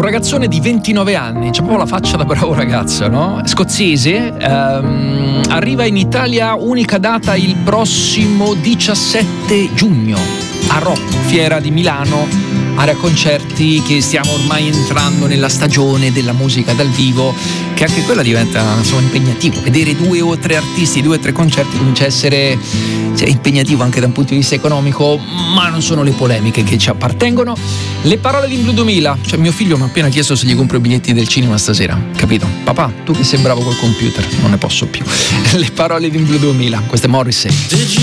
ragazzone di 29 anni, c'ha proprio la faccia da bravo ragazzo, no? Scozzese, arriva in Italia, unica data il prossimo 17 giugno a Rock, Fiera di Milano, area concerti, che stiamo ormai entrando nella stagione della musica dal vivo, che anche quella diventa, insomma, impegnativo. Vedere 2 o 3 artisti, 2 o 3 concerti comincia a essere, cioè, impegnativo anche da un punto di vista economico, ma non sono le polemiche che ci appartengono. Le parole di Blue 2000, cioè mio figlio mi ha appena chiesto se gli compro i biglietti del cinema stasera, capito? Papà, tu che sei bravo col computer, non ne posso più. Le parole di Blue 2000, questo è Morrissey.